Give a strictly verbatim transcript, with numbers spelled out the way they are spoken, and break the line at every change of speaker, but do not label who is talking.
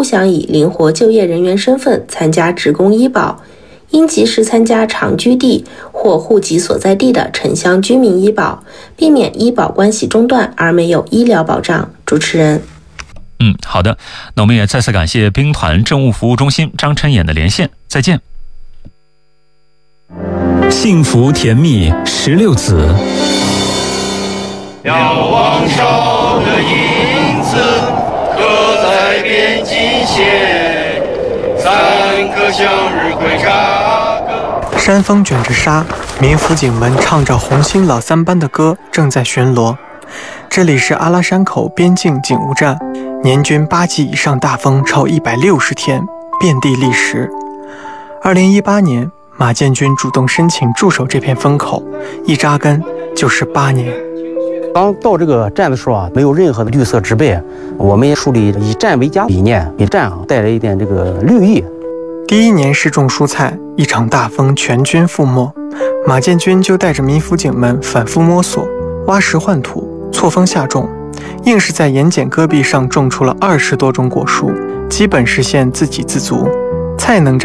不想以灵活就业人员身份参加职工医保，应及时参加常居地或户籍所在地的城乡居民医保，避免医保关系中断而没有医疗保障。主持人。
嗯，好的，那我们也再次感谢兵团政务服务中心张琛衍的连线，再见。
幸福甜蜜十六子，
遥望少的影子，刻在边境线，三颗向日葵扎根。
山风卷着沙，民辅警们唱着红星老三班的歌，正在巡逻。这里是阿拉山口边境警务站，年均八级以上大风超一百六十天，遍地砾石。二零一八年，马建军主动申请驻守这片风口，一扎根就是八年。
刚到这个站的时候啊，没有任何的绿色植被，我们也树立以站为家理念，给站啊带来一点这个绿意。
第一年试种蔬菜，一场大风全军覆没，马建军就带着民辅警们反复摸索，挖石换土，错峰下种，硬是在盐碱戈壁上种出了二十多种果树，基本实现自给自足。菜能长